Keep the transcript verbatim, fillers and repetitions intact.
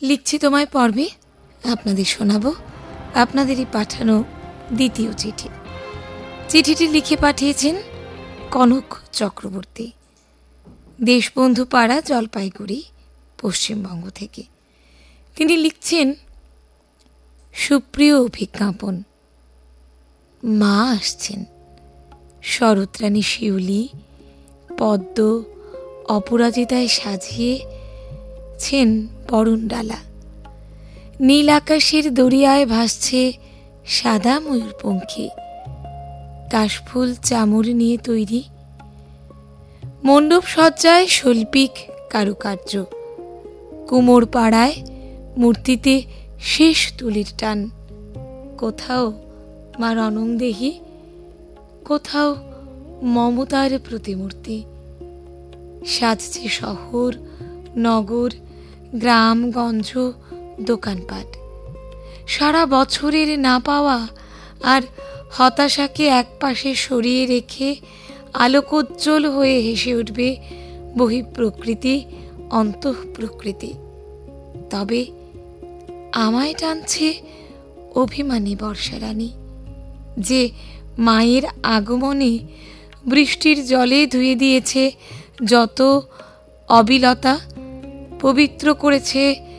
লিখছি তোমায় পর্বে আপনাদের শোনাবো আপনাদেরই পাঠানো দ্বিতীয় চিঠি। চিঠিটি লিখে পাঠিয়েছেন কনক চক্রবর্তী, দেশবন্ধু পাড়া, জলপাইগুড়ি, পশ্চিমবঙ্গ থেকে। তিনি লিখছেন, সুপ্রিয় অভিজ্ঞাপন, মা আসছেন। শরৎরানী শিউলি, পদ্ম, অপরাজিতায় সাজিয়েছেন বরণডালা। নীল আকাশের দরিয়ায় ভাসছে সাদা ময়ূরপঙ্খী। কাশফুল চামর নিয়ে তৈরি মণ্ডপ সজ্জায় শৈল্পিক কারুকার্য। কুমোর পাড়ায় মূর্তিতে শেষ তুলির টান। কোথাও মা রণংদেহী, কোথাও মমতার প্রতিমূর্তি। সাজছে শহর, নগর, গ্রামগঞ্জ, দোকানপাট। সারা বছরের না পাওয়া আর হতাশাকে একপাশে সরিয়ে রেখে আলোকোজ্জ্বল হয়ে হেসে উঠবে বহিঃপ্রকৃতি, অন্তঃপ্রকৃতি। তবে আমায় টানছে অভিমানী বর্ষারানী, যে মায়ের আগমনে বৃষ্টির জলে ধুয়ে দিয়েছে যত অবিলতা, পবিত্র করেছে